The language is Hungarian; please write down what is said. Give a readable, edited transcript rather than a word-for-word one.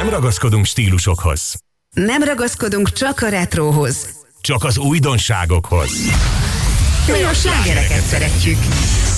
ragaszkodunk stílusokhoz. Nem ragaszkodunk csak a retróhoz. Csak az újdonságokhoz. Mi a slágereket szeretjük.